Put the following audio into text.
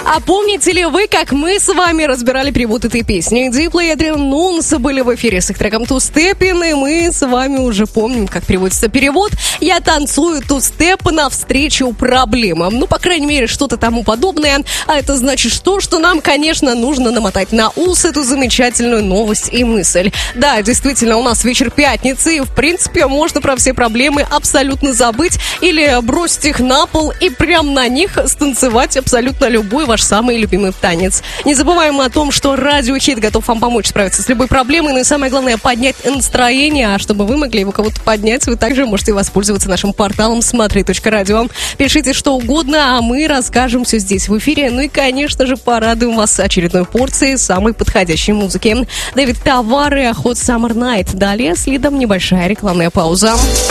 А помните ли вы, как мы с вами разбирали перевод этой песни? Дипло и Адриан Нунс были в эфире с их треком «Тустепин», и мы с вами уже помним, как переводится перевод. Я танцую тустеп навстречу проблемам. Ну, по крайней мере, что-то тому подобное. А это значит что нам, конечно, нужно намотать на ус эту замечательную новость и мысль. Да, действительно, у нас вечер пятницы, и, в принципе, можно про все проблемы абсолютно забыть или бросить их на пол и прям на них станцевать абсолютно любой ваш самый любимый танец. Не забываем о том, что Радио Хит готов вам помочь справиться с любой проблемой, но и самое главное, поднять настроение. А чтобы вы могли его кого-то поднять, вы также можете воспользоваться нашим порталом смотри.радио. Пишите что угодно, а мы расскажем все здесь в эфире. Ну и, конечно же, порадуем вас очередной порцией самой подходящей музыки. Дэвид Таваре, Hot Summer Night. Далее следом небольшая рекламная пауза.